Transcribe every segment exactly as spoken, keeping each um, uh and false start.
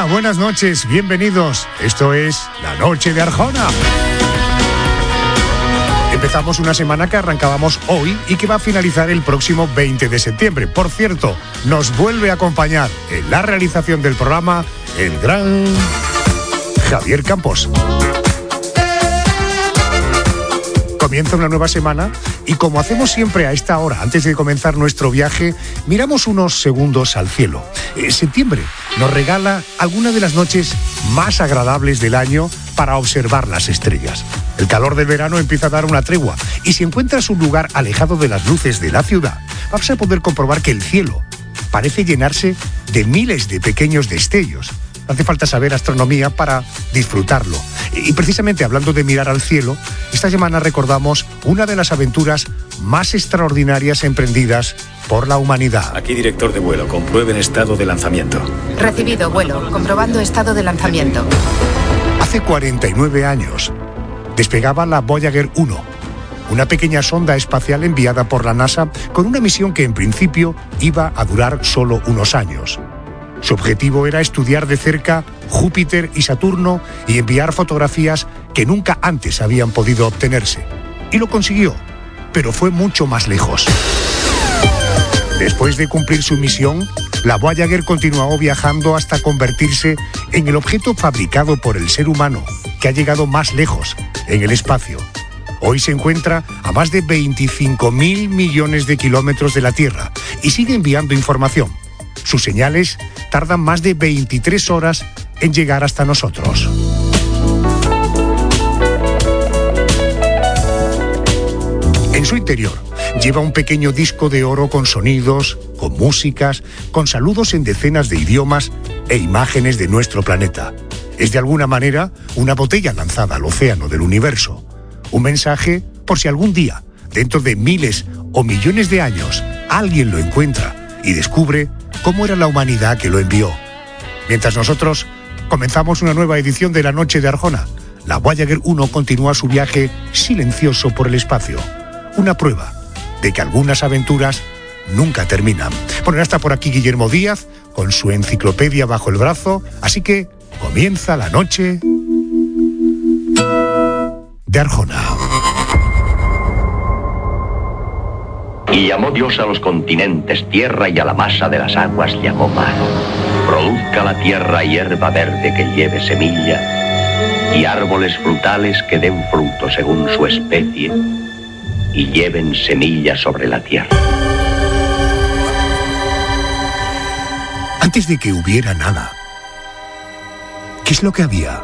Hola, buenas noches, bienvenidos. Esto es La Noche de Arjona. Empezamos una semana que arrancábamos hoy y que va a finalizar el próximo veinte de septiembre. Por cierto, nos vuelve a acompañar en la realización del programa el gran Javier Campos. Comienza una nueva semana y, como hacemos siempre a esta hora, antes de comenzar nuestro viaje, miramos unos segundos al cielo. Eh, septiembre nos regala algunas de las noches más agradables del año para observar las estrellas. El calor del verano empieza a dar una tregua y si encuentras un lugar alejado de las luces de la ciudad, vas a poder comprobar que el cielo parece llenarse de miles de pequeños destellos. No hace falta saber astronomía para disfrutarlo. Y precisamente hablando de mirar al cielo, esta semana recordamos una de las aventuras más extraordinarias emprendidas por la humanidad. Aquí, director de vuelo, comprueben estado de lanzamiento. Recibido, vuelo, comprobando estado de lanzamiento. Hace cuarenta y nueve años despegaba la Voyager uno, una pequeña sonda espacial enviada por la NASA con una misión que en principio iba a durar solo unos años. Su objetivo era estudiar de cerca Júpiter y Saturno y enviar fotografías que nunca antes habían podido obtenerse. Y lo consiguió, pero fue mucho más lejos. Después de cumplir su misión, la Voyager continuó viajando hasta convertirse en el objeto fabricado por el ser humano que ha llegado más lejos en el espacio. Hoy se encuentra a más de veinticinco mil millones de kilómetros de la Tierra y sigue enviando información. Sus señales tardan más de veintitrés horas en llegar hasta nosotros. En su interior lleva un pequeño disco de oro con sonidos, con músicas, con saludos en decenas de idiomas e imágenes de nuestro planeta. Es de alguna manera una botella lanzada al océano del universo. Un mensaje por si algún día, dentro de miles o millones de años, alguien lo encuentra y descubre cómo era la humanidad que lo envió. Mientras nosotros comenzamos una nueva edición de La Noche de Arjona, la Voyager uno continúa su viaje silencioso por el espacio. Una prueba de que algunas aventuras nunca terminan. Bueno, ya está por aquí Guillermo Díaz con su enciclopedia bajo el brazo, así que comienza La Noche de Arjona. Y llamó Dios a los continentes tierra y a la masa de las aguas llamó mar. Produzca la tierra hierba verde que lleve semilla y árboles frutales que den fruto según su especie y lleven semilla sobre la tierra. Antes de que hubiera nada, ¿qué es lo que había?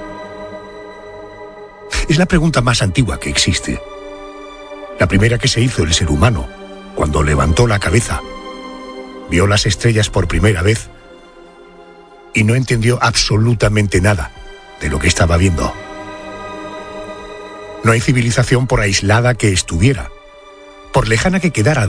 Es la pregunta más antigua que existe. La primera que se hizo el ser humano cuando levantó la cabeza, vio las estrellas por primera vez y no entendió absolutamente nada de lo que estaba viendo. No hay civilización por aislada que estuviera, por lejana que quedara